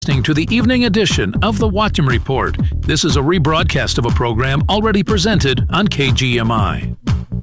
Listening to the evening edition of the Whatcom Report. This is a rebroadcast of a program already presented on KGMI.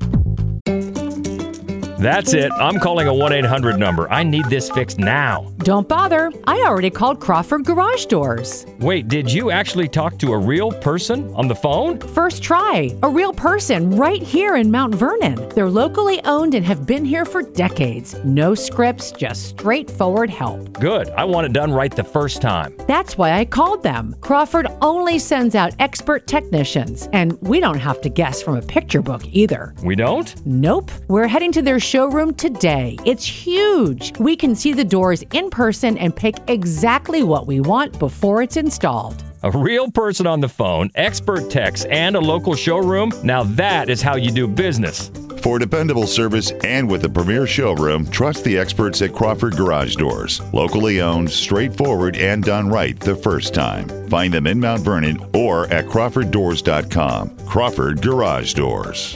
That's it. I'm calling a 1-800 number. I need this fixed now. Don't bother. I already called Crawford Garage Doors. Wait, did you actually talk to a real person on the phone? First try. A real person right here in Mount Vernon. They're locally owned and have been here for decades. No scripts, just straightforward help. Good. I want it done right the first time. That's why I called them. Crawford only sends out expert technicians, and we don't have to guess from a picture book either. We don't? Nope. We're heading to their showroom today. It's huge. We can see the doors in person and pick exactly what we want before it's installed. A real person on the phone, expert techs, and a local showroom? Now that is how you do business. For dependable service and with a premier showroom, trust the experts at Crawford Garage Doors. Locally owned, straightforward, and done right the first time. Find them in Mount Vernon or at crawforddoors.com. Crawford Garage Doors.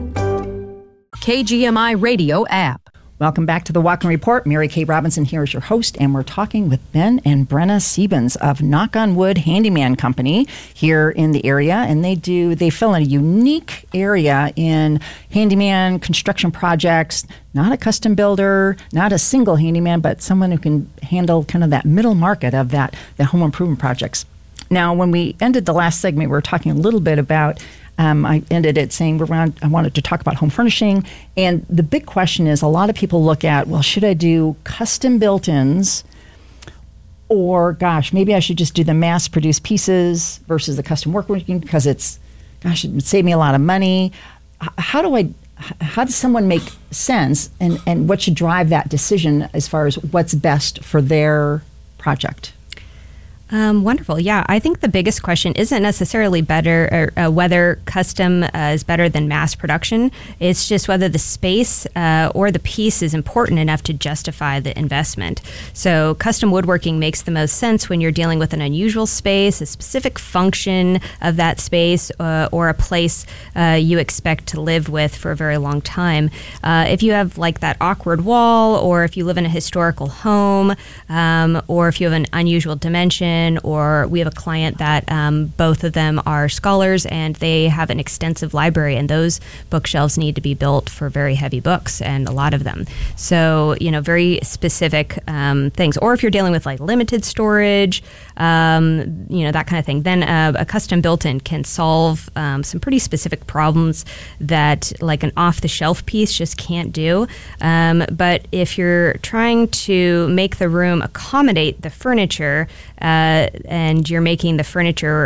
KGMI Radio app. Welcome back to the Whatcom Report. Mary Kay Robinson here as your host, and we're talking with Ben and Brenna Siebens of Knock on Wood Handyman Company here in the area, and they fill in a unique area in handyman construction projects. Not a custom builder, not a single handyman, but someone who can handle kind of that middle market of the home improvement projects. Now, when we ended the last segment, we were talking a little bit about I ended it saying I wanted to talk about home furnishing. And the big question is, a lot of people look at, well, should I do custom built-ins? Or, gosh, maybe I should just do the mass-produced pieces versus the custom workwear because it would save me a lot of money. How does someone make sense and what should drive that decision as far as what's best for their project? Wonderful. Yeah, I think the biggest question isn't necessarily whether custom is better than mass production. It's just whether the space or the piece is important enough to justify the investment. So custom woodworking makes the most sense when you're dealing with an unusual space, a specific function of that space, or a place you expect to live with for a very long time. If you have like that awkward wall, or if you live in a historical home, or if you have an unusual dimension, or we have a client that both of them are scholars and they have an extensive library, and those bookshelves need to be built for very heavy books, and a lot of them. So, very specific things. Or if you're dealing with like limited storage, that kind of thing, then a custom built-in can solve some pretty specific problems that like an off-the-shelf piece just can't do. But if you're trying to make the room accommodate the furniture, and you're making the furniture,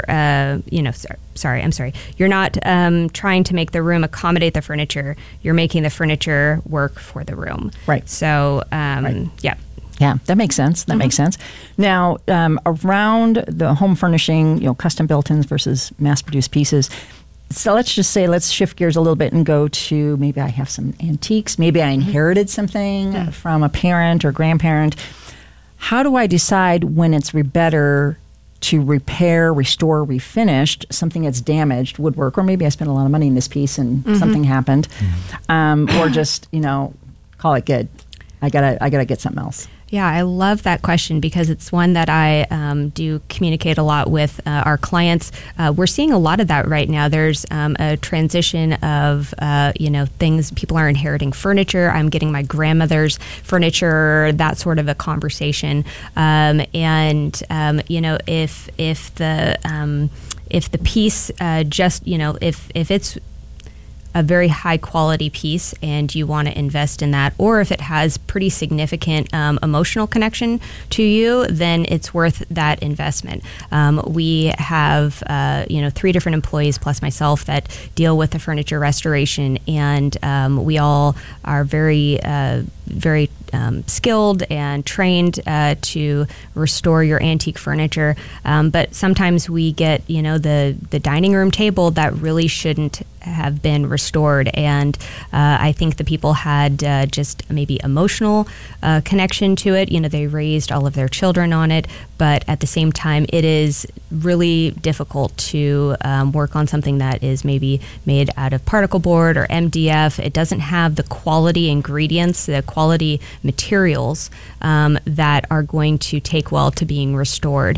You're not trying to make the room accommodate the furniture. You're making the furniture work for the room. Right. So, right. Yeah. Yeah, that makes sense. Makes sense. Now, around the home furnishing, custom built-ins versus mass-produced pieces. So let's shift gears a little bit and go to maybe I have some antiques. Maybe I inherited something from a parent or grandparent. How do I decide when it's better to repair, restore, refinish something that's damaged, woodwork, or maybe I spent a lot of money in this piece and something happened, or just call it good? I gotta get something else. Yeah, I love that question because it's one that I do communicate a lot with our clients. We're seeing a lot of that right now. There's a transition of, things, people are inheriting furniture. I'm getting my grandmother's furniture, that sort of a conversation. If the piece if it's a very high quality piece and you want to invest in that, or if it has pretty significant emotional connection to you, then it's worth that investment. We have 3 different employees plus myself that deal with the furniture restoration, and we all are very skilled and trained to restore your antique furniture, but sometimes we get the dining room table that really shouldn't have been restored, and I think the people had just maybe emotional connection to it. They raised all of their children on it, but at the same time, it is really difficult to work on something that is maybe made out of particle board or MDF. It doesn't have the quality ingredients, the quality materials that are going to take well to being restored.